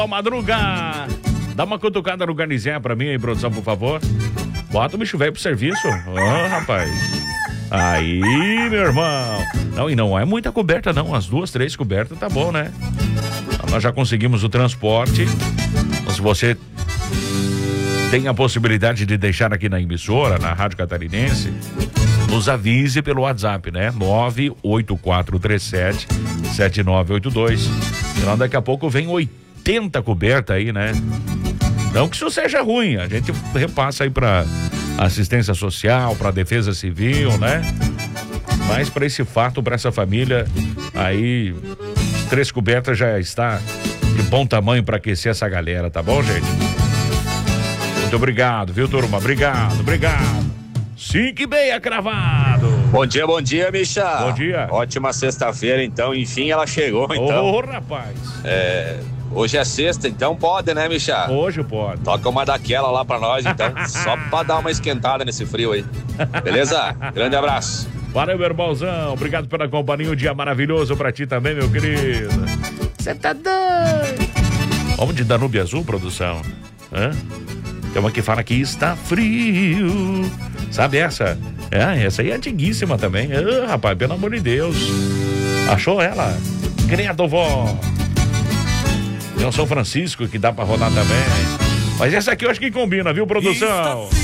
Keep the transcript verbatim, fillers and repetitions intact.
Ô, Madruga, dá uma cutucada no garnizinho pra mim aí, produção, por favor. Bota o bicho velho pro serviço. Ô, oh, rapaz. Aí, meu irmão. Não, e não é muita coberta, não. As duas, três cobertas tá bom, né? Nós já conseguimos o transporte. Então, se você tem a possibilidade de deixar aqui na emissora, na Rádio Catarinense, nos avise pelo WhatsApp, né? nove oito quatro três sete sete nove oito dois. Então, daqui a pouco vem oitenta cobertas aí, né? Não que isso seja ruim, a gente repassa aí pra assistência social, pra defesa civil, né? Mas pra esse fato, pra essa família, aí, três cobertas já está de bom tamanho pra aquecer essa galera, tá bom, gente? Muito obrigado, viu, turma? Obrigado, obrigado. Cinco e meia cravado. Bom dia, bom dia, Micha. Bom dia. Ótima sexta-feira, então. Enfim, ela chegou, então. Ô, rapaz. É, hoje é sexta, então pode, né, Micha? Hoje pode. Toca uma daquela lá pra nós, então. Só pra dar uma esquentada nesse frio aí. Beleza? Grande abraço. Valeu, meu irmãozão. Obrigado pela companhia. Um dia maravilhoso pra ti também, meu querido. Você tá doido? Vamos de Danúbio Azul, produção? Hã? Tem uma que fala que está frio. Sabe essa? É, essa aí é antiguíssima também. Ah, rapaz, pelo amor de Deus. Achou ela? Credo, vó. Tem o São Francisco que dá pra rodar também. Mas essa aqui eu acho que combina, viu, produção?